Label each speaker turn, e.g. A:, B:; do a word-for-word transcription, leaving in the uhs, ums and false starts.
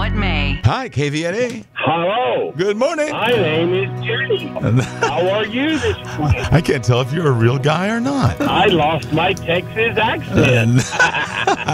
A: what may.
B: Hi, K V N A.
C: Hello.
B: Good morning.
C: My name is Jerry. How are you this morning?
B: I can't tell if you're a real guy or not.
C: I lost my Texas accent.
B: And